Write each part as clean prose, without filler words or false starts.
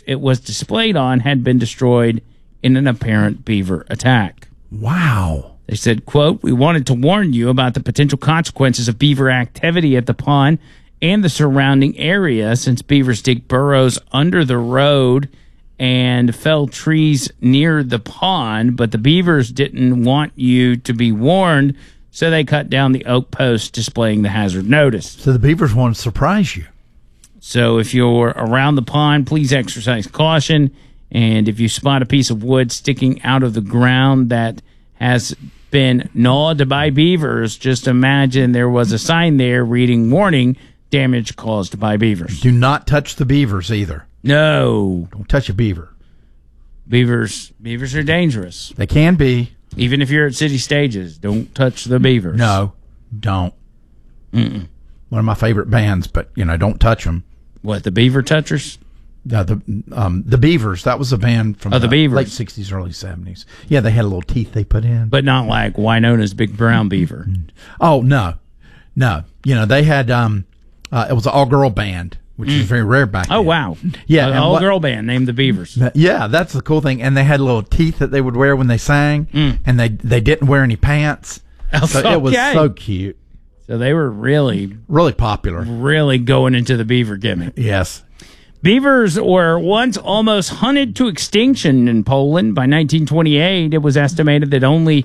post it was displayed on had been destroyed in an apparent beaver attack. Wow. They said, quote, "We wanted to warn you about the potential consequences of beaver activity at the pond and the surrounding area, since beavers dig burrows under the road and fell trees near the pond, but the beavers didn't want you to be warned, so they cut down the oak post displaying the hazard notice." So the beavers want to surprise you. So if you're around the pond, please exercise caution. And if you spot a piece of wood sticking out of the ground that has been gnawed by beavers, just imagine there was a sign there reading, "Warning, damage caused by beavers." Do not touch the beavers either. No. Don't touch a beaver. Beavers are dangerous. They can be. Even if you're at city stages, don't touch the beavers. No, don't. One of my favorite bands, but, don't touch them. What, the Beaver Touchers? The Beavers. That was a band from the Beavers. late 60s, early 70s. Yeah, they had little teeth they put in. But not like Winona's Big Brown Beaver. Oh, no. They had, it was an all-girl band, which is very rare back then. Oh, wow. Yeah. An all-girl band named the Beavers. Yeah, that's the cool thing. And they had little teeth that they would wear when they sang, and they didn't wear any pants. So it was so cute. So they were really popular. Really going into the beaver gimmick. Yes. Beavers were once almost hunted to extinction in Poland. By 1928, it was estimated that only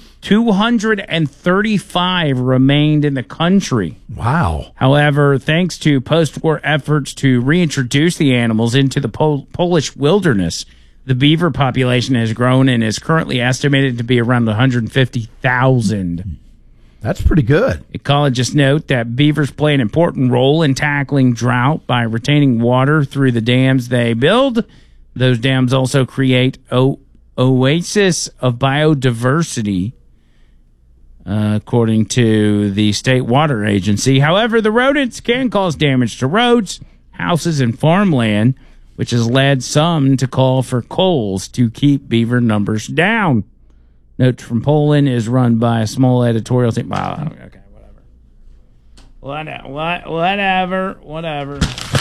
235 remained in the country. Wow. However, thanks to post-war efforts to reintroduce the animals into the Polish wilderness, the beaver population has grown and is currently estimated to be around 150,000. That's pretty good. Ecologists note that beavers play an important role in tackling drought by retaining water through the dams they build. Those dams also create oasis of biodiversity, according to the State Water Agency. However, the rodents can cause damage to roads, houses, and farmland, which has led some to call for culls to keep beaver numbers down. Note from Poland is run by a small editorial team. Wow, okay, whatever.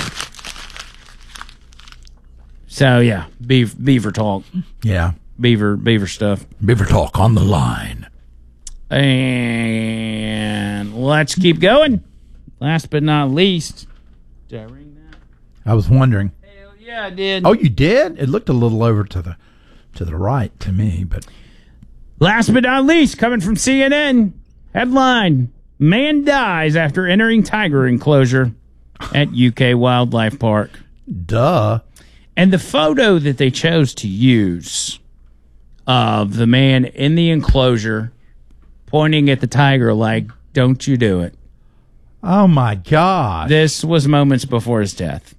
So, yeah, beaver talk. Yeah. Beaver stuff. Beaver talk on the line. And let's keep going. Last but not least. Did I ring that? I was wondering. Hell yeah, I did. Oh, you did? It looked a little over to the right to me, but... Last but not least, coming from CNN, headline, "Man dies after entering tiger enclosure at UK Wildlife Park." Duh. And the photo that they chose to use of the man in the enclosure pointing at the tiger like, "Don't you do it." Oh, my God. This was moments before his death.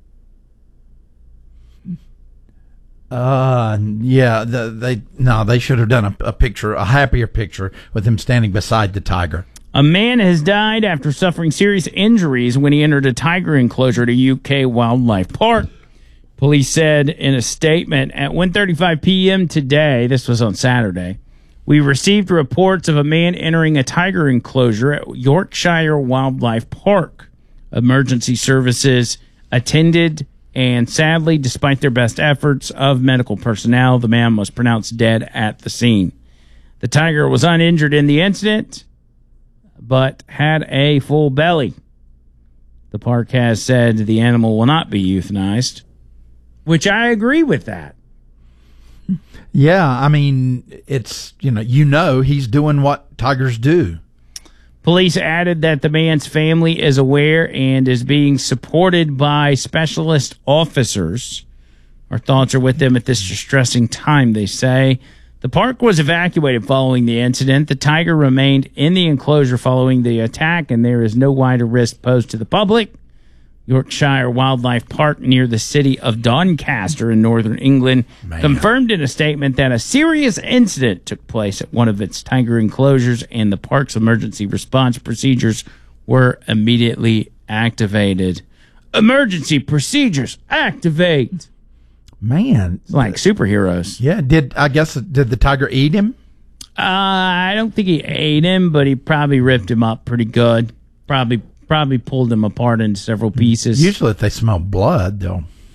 Yeah, they should have done a picture, a happier picture with him standing beside the tiger. A man has died after suffering serious injuries when he entered a tiger enclosure at a UK Wildlife Park. Police said in a statement at 1:35 p.m. today, this was on Saturday, "We received reports of a man entering a tiger enclosure at Yorkshire Wildlife Park. Emergency services attended, and sadly, despite their best efforts of medical personnel, the man was pronounced dead at the scene. The tiger was uninjured in the incident, but had a full belly. The park has said the animal will not be euthanized," which I agree with that. Yeah, I mean, it's, he's doing what tigers do. Police added that the man's family is aware and is being supported by specialist officers. "Our thoughts are with them at this distressing time," they say. The park was evacuated following the incident. The tiger remained in the enclosure following the attack, and there is no wider risk posed to the public. Yorkshire Wildlife Park near the city of Doncaster in northern England confirmed in a statement that a serious incident took place at one of its tiger enclosures and the park's emergency response procedures were immediately activated. Emergency procedures activate. Man. Like superheroes. Yeah, did the tiger eat him? I don't think he ate him, but he probably ripped him up pretty good. Probably pulled him apart into several pieces. Usually if they smell blood,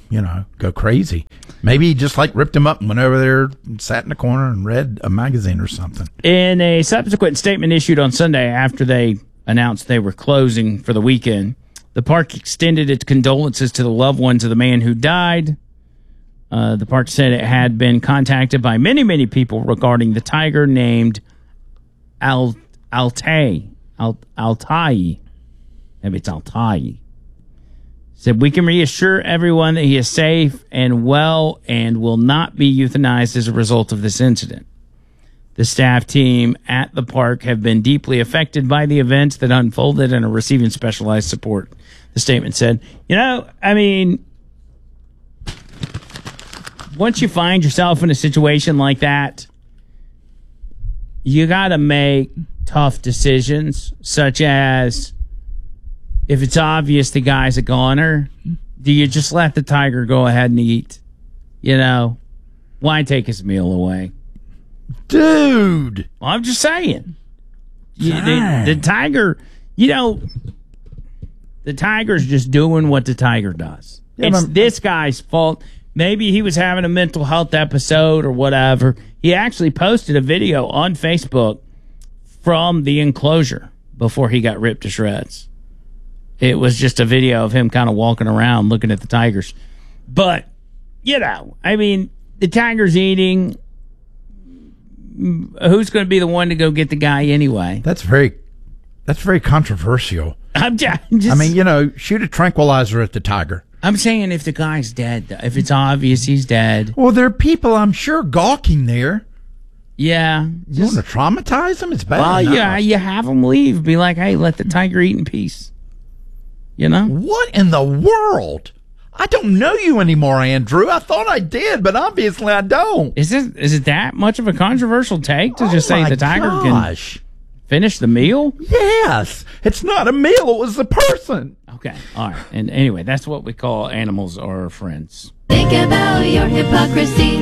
go crazy. Maybe he just ripped him up and went over there and sat in the corner and read a magazine or something. In a subsequent statement issued on Sunday after they announced they were closing for the weekend, the park extended its condolences to the loved ones of the man who died. The park said it had been contacted by many, many people regarding the tiger named Altai. Maybe it's Altai. Said, we can reassure everyone that he is safe and well and will not be euthanized as a result of this incident. The staff team at the park have been deeply affected by the events that unfolded and are receiving specialized support. The statement said, once you find yourself in a situation like that, you got to make tough decisions, such as, if it's obvious the guy's a goner, do you just let the tiger go ahead and eat? Why take his meal away? Dude! Well, I'm just saying. The tiger, the tiger's just doing what the tiger does. It's this guy's fault. Maybe he was having a mental health episode or whatever. He actually posted a video on Facebook from the enclosure before he got ripped to shreds. It was just a video of him kind of walking around looking at the tigers. But, the tiger's eating. Who's going to be the one to go get the guy anyway? That's very controversial. I'm just shoot a tranquilizer at the tiger. I'm saying if the guy's dead, if it's obvious he's dead. Well, there are people, I'm sure, gawking there. Yeah. You want to traumatize them? It's bad. Well, yeah, you have them leave. Be like, hey, let the tiger eat in peace. What in the world? I don't know you anymore, Andrew. I thought I did, but obviously I don't. Is it that much of a controversial take to just say the tiger can finish the meal? Yes. It's not a meal. It was the person. Okay. All right. And anyway, that's what we call animals are friends. Think about your hypocrisy.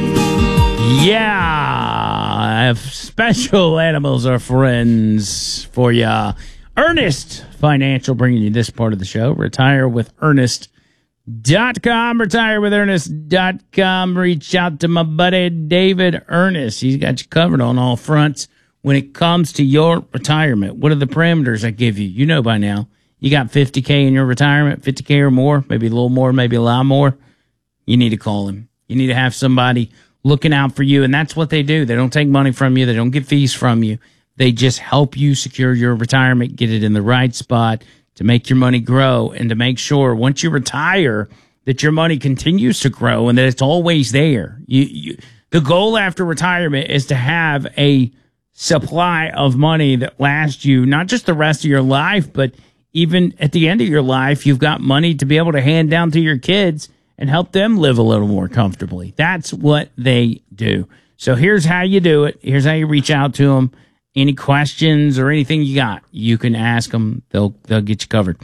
Yeah. Special animals are friends for ya. Earnest Financial bringing you this part of the show. Retire with Earnest.com. RetireWithEarnest.com. Reach out to my buddy David Earnest. He's got you covered on all fronts when it comes to your retirement. What are the parameters I give you? You know by now. You got $50K in your retirement, $50K or more, maybe a little more, maybe a lot more. You need to call him. You need to have somebody looking out for you, and that's what they do. They don't take money from you. They don't get fees from you. They just help you secure your retirement, get it in the right spot to make your money grow and to make sure once you retire that your money continues to grow and that it's always there. The goal after retirement is to have a supply of money that lasts you not just the rest of your life, but even at the end of your life, you've got money to be able to hand down to your kids and help them live a little more comfortably. That's what they do. So here's how you do it. Here's how you reach out to them. Any questions or anything you got, you can ask them. They'll get you covered.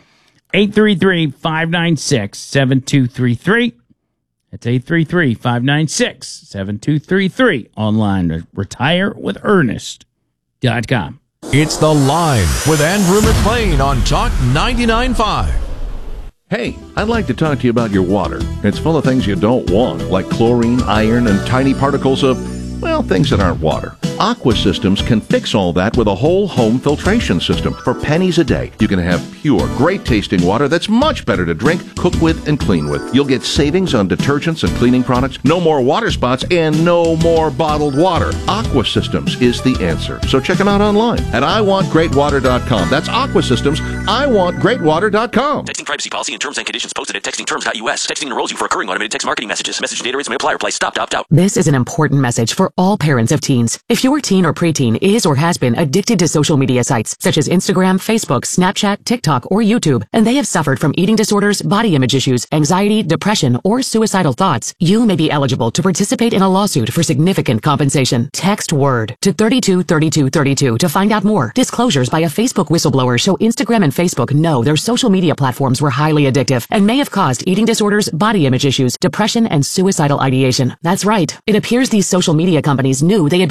833-596-7233. That's 833-596-7233. Online at retirewithernest.com. It's The Line with Andrew McLean on Talk 99.5. Hey, I'd like to talk to you about your water. It's full of things you don't want, like chlorine, iron, and tiny particles of, things that aren't water. Aqua Systems can fix all that with a whole home filtration system. For pennies a day, you can have pure, great-tasting water that's much better to drink, cook with, and clean with. You'll get savings on detergents and cleaning products, no more water spots, and no more bottled water. Aqua Systems is the answer. So check them out online at iwantgreatwater.com. That's Aqua Systems, iwantgreatwater.com. Texting privacy policy and terms and conditions posted at textingterms.us. Texting enrolls you for recurring automated text marketing messages. Message data rates may apply. Reply stop, opt out. This is an important message for all parents of teens. If your teen or preteen is or has been addicted to social media sites such as Instagram, Facebook, Snapchat, TikTok, or YouTube, and they have suffered from eating disorders, body image issues, anxiety, depression, or suicidal thoughts, you may be eligible to participate in a lawsuit for significant compensation. Text WORD to 323232 to find out more. Disclosures by a Facebook whistleblower show Instagram and Facebook know their social media platforms were highly addictive and may have caused eating disorders, body image issues, depression, and suicidal ideation. That's right. It appears these social media companies knew they had been causing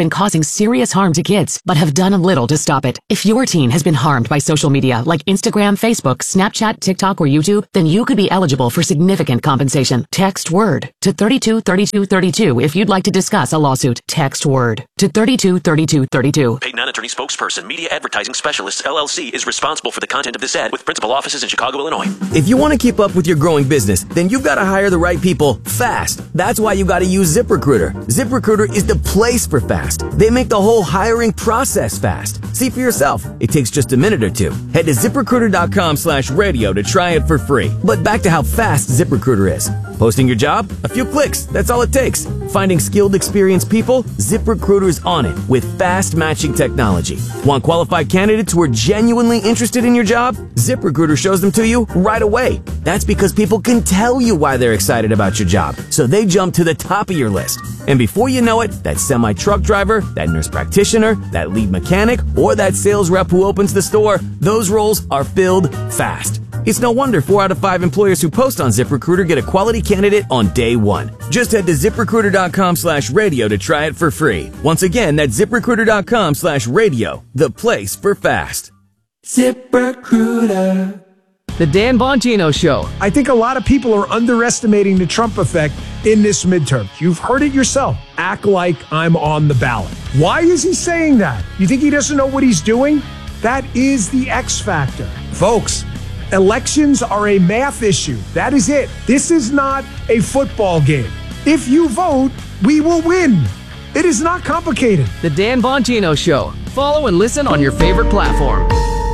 serious harm to kids, but have done little to stop it. If your teen has been harmed by social media like Instagram, Facebook, Snapchat, TikTok, or YouTube, then you could be eligible for significant compensation. Text WORD to 323232 if you'd like to discuss a lawsuit. Text WORD to 323232. Paid non-attorney spokesperson, Media Advertising Specialists, LLC, is responsible for the content of this ad with principal offices in Chicago, Illinois. If you want to keep up with your growing business, then you've got to hire the right people fast. That's why you got to use ZipRecruiter. ZipRecruiter is the place for fast. They make the whole hiring process fast. See for yourself. It takes just a minute or two. Head to ZipRecruiter.com/radio to try it for free. But back to how fast ZipRecruiter is. Posting your job? A few clicks. That's all it takes. Finding skilled, experienced people? ZipRecruiter's on it with fast matching technology. Want qualified candidates who are genuinely interested in your job? ZipRecruiter shows them to you right away. That's because people can tell you why they're excited about your job, so they jump to the top of your list. And before you know it, that semi-truck driver, that nurse practitioner, that lead mechanic, or that sales rep who opens the store, those roles are filled fast. It's no wonder 4 out of 5 employers who post on ZipRecruiter get a quality candidate on day one. Just head to ZipRecruiter.com/radio to try it for free. Once again, that's ZipRecruiter.com/radio, the place for fast. ZipRecruiter. The Dan Bongino Show. I think a lot of people are underestimating the Trump effect in this midterm. You've heard it yourself. Act like I'm on the ballot. Why is he saying that? You think he doesn't know what he's doing? That is the X factor. Folks, elections are a math issue. That is it. This is not a football game. If you vote, we will win. It is not complicated. The Dan Bongino Show. Follow and listen on your favorite platform.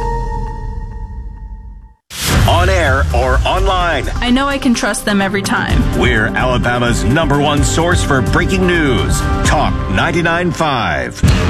On air or online. I know I can trust them every time. We're Alabama's #1 source for breaking news. Talk 99.5.